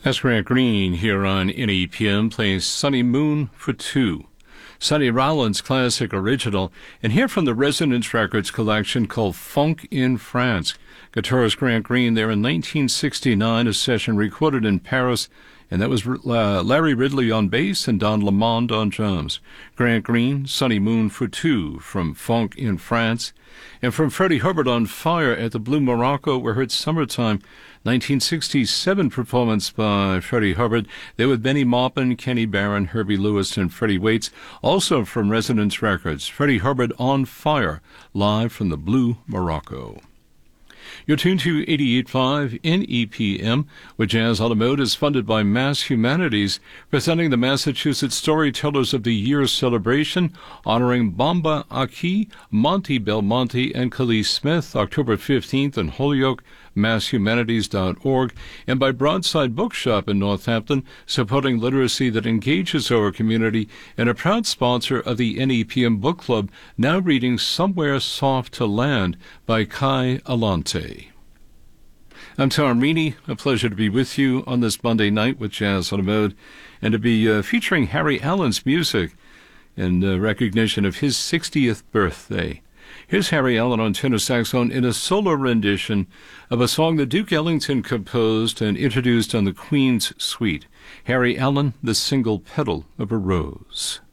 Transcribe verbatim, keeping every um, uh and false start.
That's Grant Green here on N E P M playing Sunny Moon for Two. Sonny Rollins' classic original, and here from the Resonance Records collection called Funk in France. Guitarist Grant Green there in nineteen sixty-nine, a session recorded in Paris, and that was uh, Larry Ridley on bass and Don Lamond on drums. Grant Green, Sunny Moon for Two from Funk in France. And from Freddie Hubbard on Fire at the Blue Morocco, we heard Summertime, nineteen sixty-seven performance by Freddie Hubbard. There with Benny Maupin, Kenny Barron, Herbie Lewis, and Freddie Waits. Also from Resonance Records, Freddie Hubbard on Fire, live from the Blue Morocco. You're tuned to eighty-eight point five N E P M, with Jazz on the Mode is funded by Mass Humanities, presenting the Massachusetts Storytellers of the Year celebration, honoring Bomba Aki, Monty Belmonte, and Khalees Smith, October fifteenth in Holyoke, mass humanities dot org, and by Broadside Bookshop in Northampton, supporting literacy that engages our community, and a proud sponsor of the N E P M Book Club, now reading Somewhere Soft to Land by Kai Alante. I'm Tom Reaney. A pleasure to be with you on this Monday night with Jazz on the Mode, and to be uh, featuring Harry Allen's music in uh, recognition of his sixtieth birthday. Here's Harry Allen on tenor saxophone in a solo rendition of a song that Duke Ellington composed and introduced on the Queen's Suite. Harry Allen, The Single Petal of a Rose.